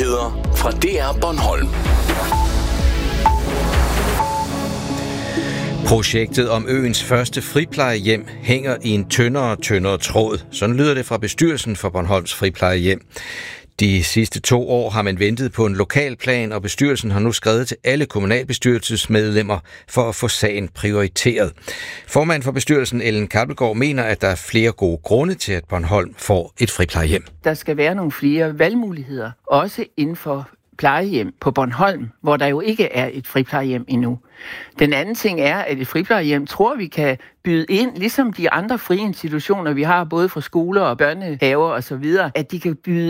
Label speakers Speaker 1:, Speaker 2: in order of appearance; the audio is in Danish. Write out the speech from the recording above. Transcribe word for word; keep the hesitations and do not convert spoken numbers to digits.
Speaker 1: Nyheder fra D R Bornholm.
Speaker 2: Projektet om øens første friplejehjem hænger i en tyndere og tyndere tråd. Sådan lyder det fra bestyrelsen for Bornholms Friplejehjem. De sidste to år har man ventet på en lokalplan, og bestyrelsen har nu skrevet til alle kommunalbestyrelsesmedlemmer for at få sagen prioriteret. Formand for bestyrelsen, Ellen Kappelgaard, mener, at der er flere gode grunde til, at Bornholm får et friplejehjem.
Speaker 3: Der skal være nogle flere valgmuligheder, også inden for plejehjem på Bornholm, hvor der jo ikke er et friplejehjem endnu. Den anden ting er, at et friplejehjem tror vi kan byde ind, ligesom de andre frie institutioner, vi har både fra skoler og børnehaver osv., at de kan byde